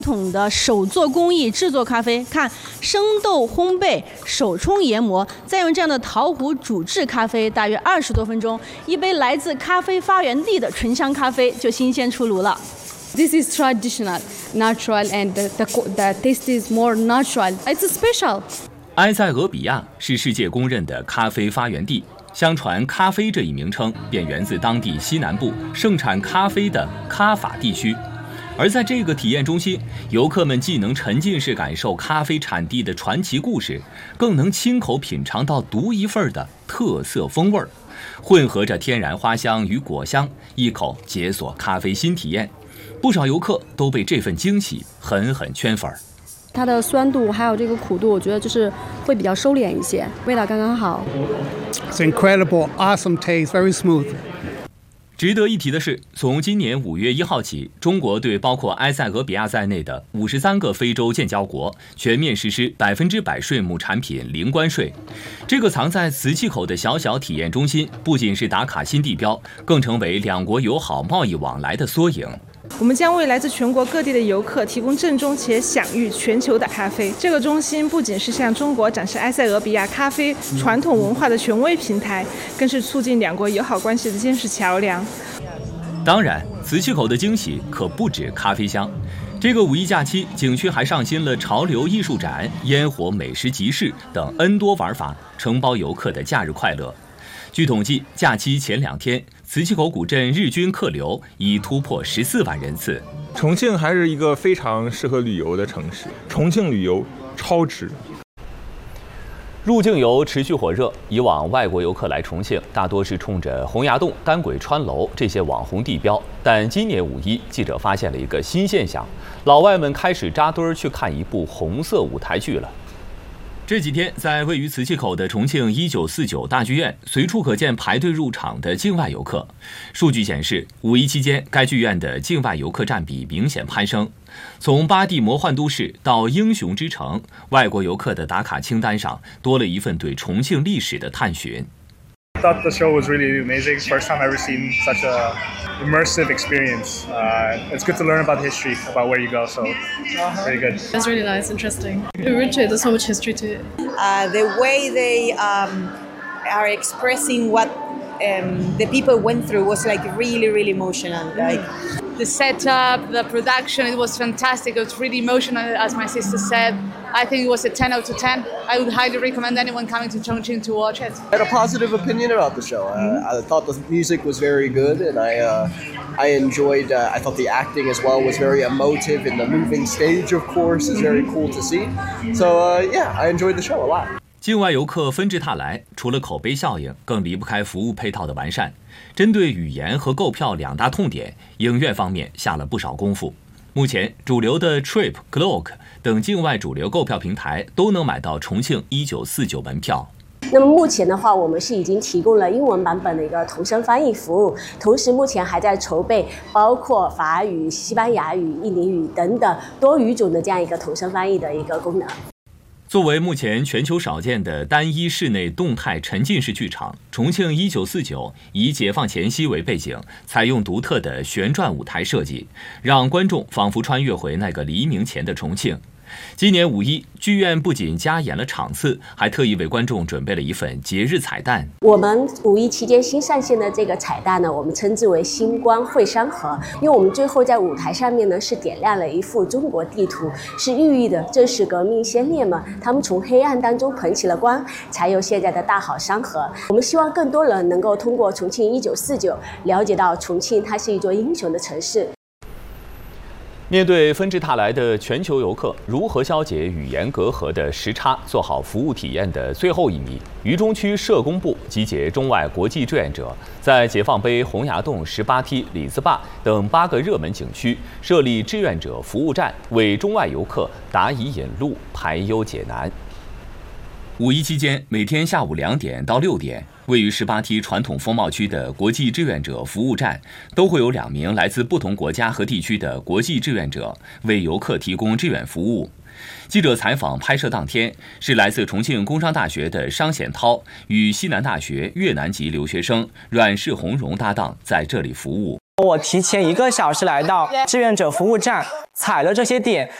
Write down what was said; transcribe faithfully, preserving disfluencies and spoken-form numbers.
统的手做工艺制作咖啡，看生豆烘焙、手冲研磨，再用这样的陶壶煮制咖啡，大约二十多分钟，一杯来自咖啡发源地的醇香咖啡就新鲜出炉了。 This is traditional, natural, and the, the, the taste is more natural. It's special. 埃塞俄比亚是世界公认的咖啡发源地，相传咖啡这一名称便源自当地西南部盛产咖啡的卡法地区。而在这个体验中心，游客们既能沉浸式感受咖啡产地的传奇故事，更能亲口品尝到独一份的特色风味，混合着天然花香与果香，一口解锁咖啡新体验。不少游客都被这份惊喜狠狠圈粉。 它的酸度还有这个苦度，我觉得就是会比较收敛一些，味道刚刚好。 It's incredible, awesome taste, very smooth. 值得一提的是，从今年五月一号起，中国对包括埃塞俄比亚在内的五十三个非洲建交国全面实施百分之百税目产品零关税。这个藏在瓷器口的小小体验中心，不仅是打卡新地标，更成为两国友好贸易往来的缩影。 我们将为来自全国各地的游客提供正宗且享誉全球的咖啡。这个中心不仅是向中国展示埃塞俄比亚咖啡传统文化的权威平台，更是促进两国友好关系的坚实桥梁。 当然，瓷器口的惊喜可不止咖啡香。这个五一假期，景区还上新了潮流艺术展、烟火美食集市等 N 多玩法，承包游客的假日快乐。据统计，假期前两天，瓷器口古镇日均客流已突破十四万人次。 重庆还是一个非常适合旅游的城市，重庆旅游超值。 入境游持续火热，以往外国游客来重庆大多是冲着洪崖洞、丹鬼川楼这些网红地标，但今年五一，记者发现了一个新现象，老外们开始扎堆儿去看一部红色舞台剧了。这几天，在位于瓷器口的重庆一九四九大剧院，随处可见排队入场的境外游客。数据显示，五一期间，该剧院的境外游客占比明显攀升。从巴蒂魔幻都市到英雄之城，外国游客的打卡清单上多了一份对重庆历史的探寻。 I thought the show was really amazing. First time I've ever seen such a immersive experience. Uh, it's good to learn about history, about where you go. So, very good. It's really nice, interesting. Richard, there's so much history to it. Uh, the way they um, are expressing what um, the people went through was like really, really emotional. Like the setup, the production, it was fantastic. It was really emotional, as my sister said. I think it was a ten out of ten. I would highly recommend anyone coming to Chongqing to watch it. I had a positive opinion about the show. Uh, I thought the music was very good, and I uh, I enjoyed. Uh, I thought the acting as well was very emotive, and the moving stage, of course, is very cool to see. So uh, yeah, I enjoyed the show a lot. 境外游客纷至沓来，除了口碑效应，更离不开服务配套的完善。针对语言和购票两大痛点，影院方面下了不少功夫。目前，主流的 Trip、Klook 等境外主流购票平台都能买到重庆一九四九门票。 那么目前的话，我们是已经提供了英文版本的一个同声翻译服务，同时目前还在筹备包括法语、西班牙语、印尼语等等多语种的这样一个同声翻译的一个功能。 作为目前全球少见的单一室内动态沉浸式剧场，重庆一九四九以解放前夕为背景，采用独特的旋转舞台设计，让观众仿佛穿越回那个黎明前的重庆。今年五一，剧院不仅加演了场次，还特意为观众准备了一份节日彩蛋。 我们五一期间新上线的这个彩蛋呢，我们称之为星光会山河，因为我们最后在舞台上面呢是点亮了一幅中国地图，是寓意的这是革命先烈们他们从黑暗当中捧起了光，才有现在的大好山河。我们希望更多人能够通过重庆一九四九了解到重庆它是一座英雄的城市。 面对纷至沓来的全球游客，如何消解语言隔阂的时差，做好服务体验的最后一米？渝中区社工部集结中外国际志愿者，在解放碑、洪崖洞、十八梯、李子坝等八个热门景区设立志愿者服务站，为中外游客答疑引路、排忧解难。五一期间，每天下午两点到六点，位于十八梯传统风貌区的国际志愿者服务站，都会有两名来自不同国家和地区的国际志愿者为游客提供志愿服务。记者采访拍摄当天，是来自重庆工商大学的商显涛与西南大学越南籍留学生阮氏红荣搭档在这里服务。 我提前一个小时来到志愿者服务站， 踩了这些点，